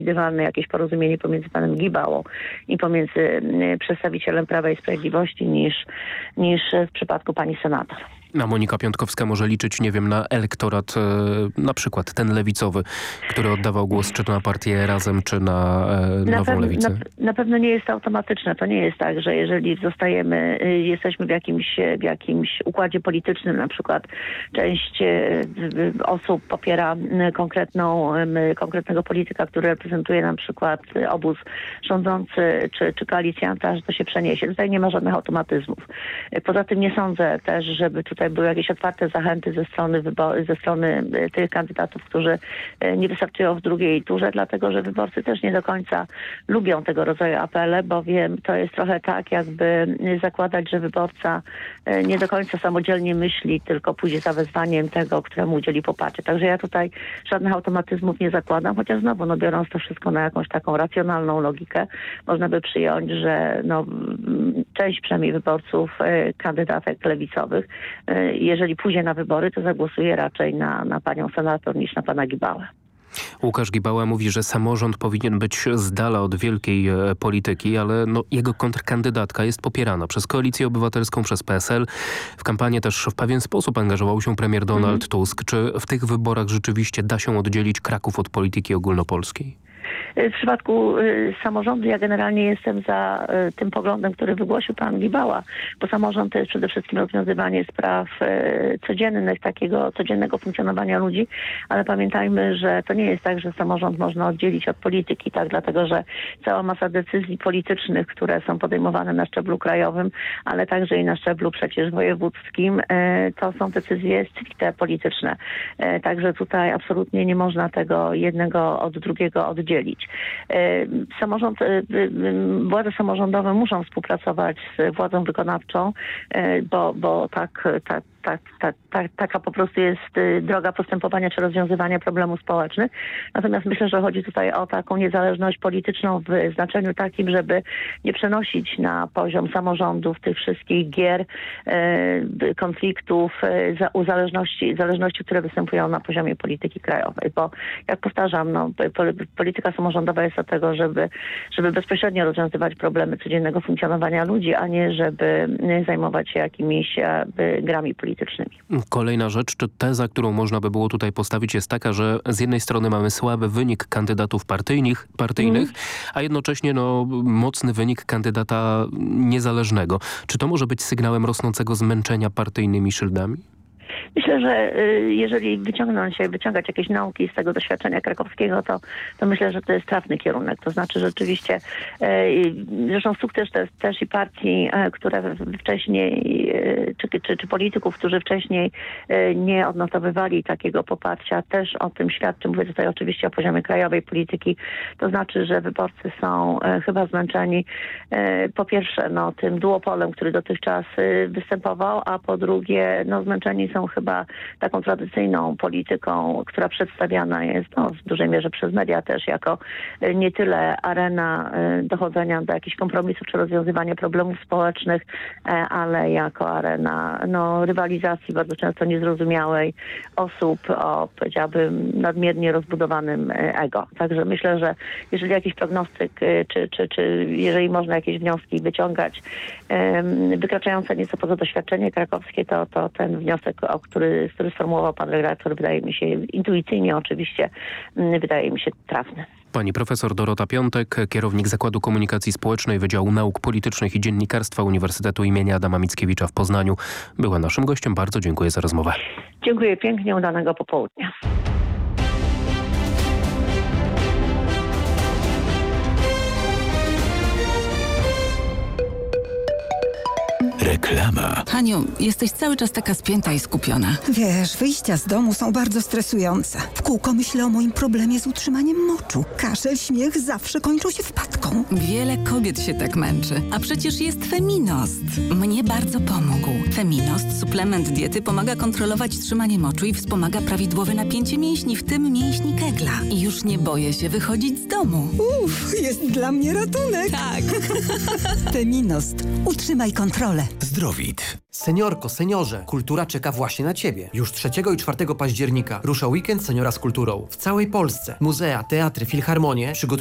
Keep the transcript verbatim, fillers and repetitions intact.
przewidywalne jakieś porozumienie pomiędzy panem Gibałą i pomiędzy przedstawicielem Prawa i Sprawiedliwości niż, niż w przypadku pani senator. A Monika Piątkowska może liczyć, nie wiem, na elektorat, e, na przykład ten lewicowy, który oddawał głos czy to na partię Razem, czy na e, na Nową pew- Lewicę? Na, na pewno nie jest to automatyczne. To nie jest tak, że jeżeli zostajemy, y, jesteśmy w jakimś, w jakimś układzie politycznym, na przykład część y, y, osób popiera y, konkretną, y, konkretnego polityka, który reprezentuje na przykład y, obóz rządzący czy, czy koalicjanta, że to się przeniesie. Tutaj nie ma żadnych automatyzmów. Y, poza tym nie sądzę też, żeby tutaj były jakieś otwarte zachęty ze strony, wybo- ze strony tych kandydatów, którzy nie wystartują w drugiej turze, dlatego że wyborcy też nie do końca lubią tego rodzaju apele, bowiem to jest trochę tak, jakby zakładać, że wyborca nie do końca samodzielnie myśli, tylko pójdzie za wezwaniem tego, któremu udzieli poparcia. Także ja tutaj żadnych automatyzmów nie zakładam, chociaż znowu, no biorąc to wszystko na jakąś taką racjonalną logikę, można by przyjąć, że no, część przynajmniej wyborców kandydatek lewicowych, jeżeli pójdzie na wybory, to zagłosuje raczej na, na panią senator niż na pana Gibałę. Łukasz Gibała mówi, że samorząd powinien być z dala od wielkiej e, polityki, ale no, jego kontrkandydatka jest popierana przez Koalicję Obywatelską, przez P S L. W kampanię też w pewien sposób angażował się premier Donald mhm. Tusk. Czy w tych wyborach rzeczywiście da się oddzielić Kraków od polityki ogólnopolskiej? W przypadku y, samorządu ja generalnie jestem za y, tym poglądem, który wygłosił pan Gibała, bo samorząd to jest przede wszystkim rozwiązywanie spraw y, codziennych, takiego codziennego funkcjonowania ludzi, ale pamiętajmy, że to nie jest tak, że samorząd można oddzielić od polityki, tak, dlatego że cała masa decyzji politycznych, które są podejmowane na szczeblu krajowym, ale także i na szczeblu przecież wojewódzkim, y, to są decyzje stricte polityczne. Y, także tutaj absolutnie nie można tego jednego od drugiego oddzielić. Samorząd, władze samorządowe muszą współpracować z władzą wykonawczą, bo, bo tak, tak, tak, tak, tak, taka po prostu jest droga postępowania czy rozwiązywania problemów społecznych. Natomiast myślę, że chodzi tutaj o taką niezależność polityczną w znaczeniu takim, żeby nie przenosić na poziom samorządów tych wszystkich gier, konfliktów, uzależności, zależności, które występują na poziomie polityki krajowej. Bo jak powtarzam, no, polityka samorządowa jest od tego, żeby, żeby bezpośrednio rozwiązywać problemy codziennego funkcjonowania ludzi, a nie żeby zajmować się jakimiś grami politycznymi. Kolejna rzecz, czy teza, którą można by było tutaj postawić, jest taka, że z jednej strony mamy słaby wynik kandydatów partyjnych, partyjnych mm. a jednocześnie no, mocny wynik kandydata niezależnego. Czy to może być sygnałem rosnącego zmęczenia partyjnymi szyldami? Myślę, że jeżeli wyciągnąć się, wyciągać jakieś nauki z tego doświadczenia krakowskiego, to, to myślę, że to jest trafny kierunek. To znaczy rzeczywiście, zresztą sukces też, też i partii, które wcześniej, czy, czy, czy polityków, którzy wcześniej nie odnotowywali takiego poparcia, też o tym świadczy. Mówię tutaj oczywiście o poziomie krajowej polityki. To znaczy, że wyborcy są chyba zmęczeni po pierwsze no, tym duopolem, który dotychczas występował, a po drugie no, zmęczeni są chyba taką tradycyjną polityką, która przedstawiana jest no, w dużej mierze przez media też jako nie tyle arena dochodzenia do jakichś kompromisów czy rozwiązywania problemów społecznych, ale jako arena no, rywalizacji bardzo często niezrozumiałej osób o, powiedziałabym, nadmiernie rozbudowanym ego. Także myślę, że jeżeli jakiś prognostyk, czy, czy, czy jeżeli można jakieś wnioski wyciągać wykraczające nieco poza doświadczenie krakowskie, to, to ten wniosek, o który, który sformułował pan redaktor, wydaje mi się intuicyjnie oczywiście, wydaje mi się trafny. Pani profesor Dorota Piątek, kierownik Zakładu Komunikacji Społecznej Wydziału Nauk Politycznych i Dziennikarstwa Uniwersytetu imienia Adama Mickiewicza w Poznaniu, była naszym gościem. Bardzo dziękuję za rozmowę. Dziękuję pięknie, udanego popołudnia. Reklama. Haniu, jesteś cały czas taka spięta i skupiona. Wiesz, wyjścia z domu są bardzo stresujące. W kółko myślę o moim problemie z utrzymaniem moczu. Kaszel, śmiech zawsze kończą się wpadką. Wiele kobiet się tak męczy. A przecież jest Feminost. Mnie bardzo pomógł. Feminost, suplement diety, pomaga kontrolować trzymanie moczu i wspomaga prawidłowe napięcie mięśni, w tym mięśni Kegla. I już nie boję się wychodzić z domu. Uff, jest dla mnie ratunek. Tak. Feminost. Utrzymaj kontrolę. Zdrowit. Seniorko, seniorze, kultura czeka właśnie na Ciebie. Już trzeciego i czwartego października rusza weekend Seniora z kulturą. W całej Polsce muzea, teatry, filharmonie przygotują